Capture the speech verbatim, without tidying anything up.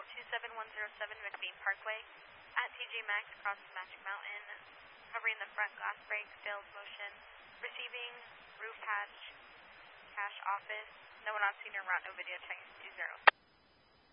two seven one zero seven McBean Parkway. At T J Maxx across the Magic Mountain. Covering the front glass break, sales motion. Receiving roof hatch, cash office. No one on senior route, no video, check two zero.